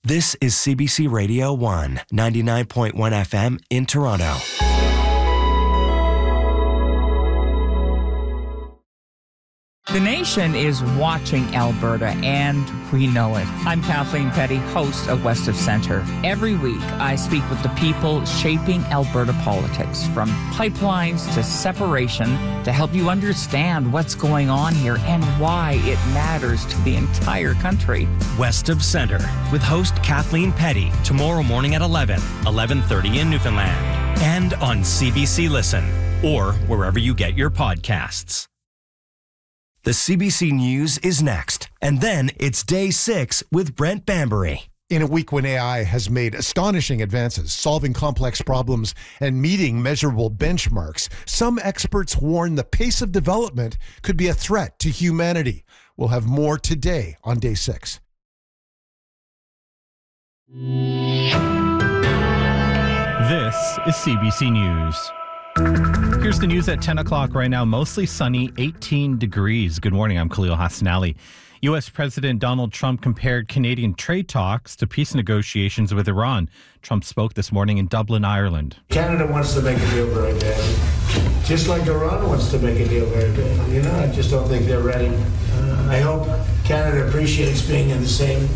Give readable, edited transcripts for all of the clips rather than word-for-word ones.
This is CBC Radio 1, 99.1 FM in Toronto. The nation is watching Alberta, and we know it. I'm Kathleen Petty, host of West of Centre. Every week, I speak with the people shaping Alberta politics, from pipelines to separation, to help you understand what's going on here and why it matters to the entire country. West of Centre, with host Kathleen Petty, tomorrow morning at 11:30 in Newfoundland, and on CBC Listen, or wherever you get your podcasts. The CBC News is next, and then it's Day 6 with Brent Bambury. In a week when AI has made astonishing advances, solving complex problems and meeting measurable benchmarks, some experts warn the pace of development could be a threat to humanity. We'll have more today on Day 6. This is CBC News. Here's the news at 10 o'clock right now. Mostly sunny, 18 degrees. Good morning. I'm Khalil Hassanali. U.S. President Donald Trump compared Canadian trade talks to peace negotiations with Iran. Trump spoke this morning in Dublin, Ireland. Canada wants to make a deal very badly, just like Iran wants to make a deal very badly. I just don't think they're ready. I hope Canada appreciates being in the same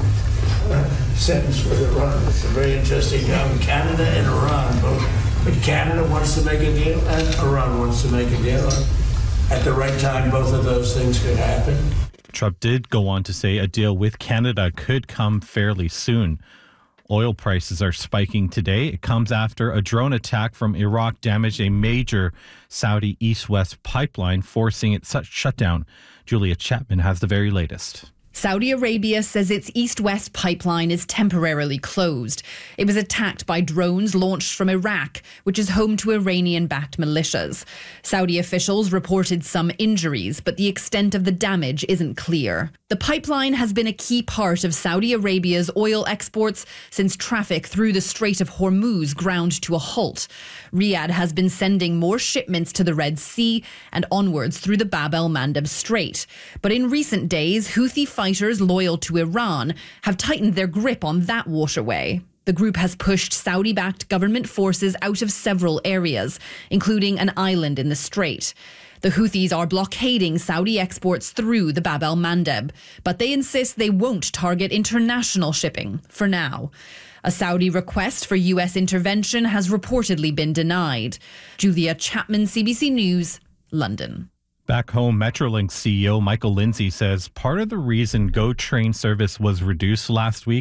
sentence with Iran. It's a very interesting time. Canada and Iran both. But Canada wants to make a deal, and Iran wants to make a deal. At the right time, both of those things could happen. Trump did go on to say a deal with Canada could come fairly soon. Oil prices are spiking today. It comes after a drone attack from Iraq damaged a major Saudi east-west pipeline, forcing its shutdown. Julia Chapman has the very latest. Saudi Arabia says its east-west pipeline is temporarily closed. It was attacked by drones launched from Iraq, which is home to Iranian-backed militias. Saudi officials reported some injuries, but the extent of the damage isn't clear. The pipeline has been a key part of Saudi Arabia's oil exports since traffic through the Strait of Hormuz ground to a halt. Riyadh has been sending more shipments to the Red Sea and onwards through the Bab el-Mandeb Strait. But in recent days, Houthi fighters loyal to Iran have tightened their grip on that waterway. The group has pushed Saudi-backed government forces out of several areas, including an island in the strait. The Houthis are blockading Saudi exports through the Bab el-Mandeb, but they insist they won't target international shipping for now. A Saudi request for U.S. intervention has reportedly been denied. Julia Chapman, CBC News, London. Back home, Metrolinx CEO Michael Lindsay says part of the reason GO train service was reduced last week